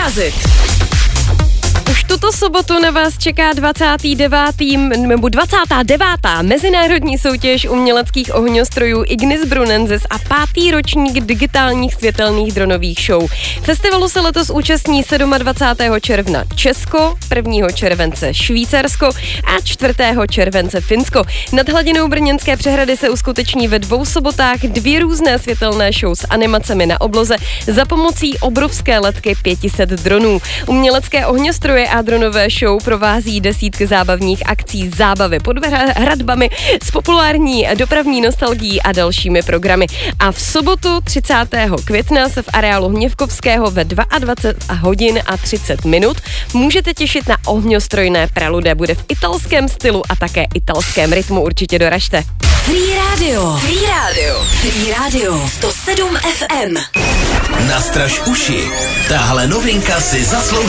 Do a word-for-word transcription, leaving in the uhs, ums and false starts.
urazit. Už tuto sobotu na vás čeká dvacátý devátý nebo dvacátá devátá mezinárodní soutěž uměleckých ohňostrojů Ignis Brunensis a pátý ročník digitálních světelných dronových show. Festivalu se letos účastní dvacátého sedmého června Česko, prvního července Švýcarsko a čtvrtého července Finsko. Nad hladinou Brněnské přehrady se uskuteční ve dvou sobotách dvě různé světelné show s animacemi na obloze za pomocí obrovské letky pět set dronů. Umělecké ohňostroje a dronové show provází desítky zábavních akcí, zábavy pod hradbami s populární dopravní nostalgií a dalšími programy. A v sobotu třicátého května se v areálu Hněvkovského ve dvacet dva hodin a třicet minut můžete těšit na ohňostrojné prelude. Bude v italském stylu a také italském rytmu, určitě doražte. Free Radio. Free Radio. Free Radio. sto sedm ef em. Nastraž uši. Tahle novinka si zaslouží